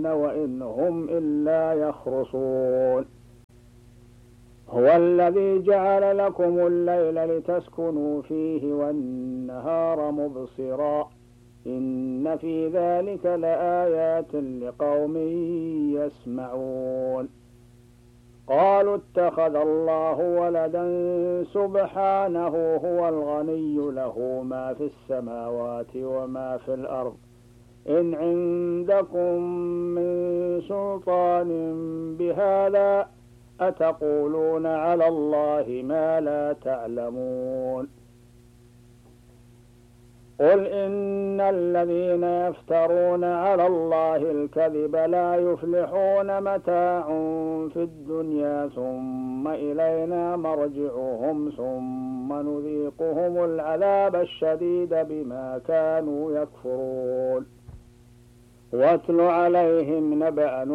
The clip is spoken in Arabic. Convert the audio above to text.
وإن هم إلا يخرصون. هو الذي جعل لكم الليل لتسكنوا فيه والنهار مبصرا إن في ذلك لآيات لقوم يسمعون. قالوا اتخذ الله ولدا سبحانه هو الغني له ما في السماوات وما في الأرض إن عندكم من سلطان بهذا أتقولون على الله ما لا تعلمون. قل إن الذين يفترون على الله الكذب لا يفلحون متاع في الدنيا ثم إلينا مرجعهم ثم نذيقهم العذاب الشديد بما كانوا يكفرون. واتل عليهم نبأ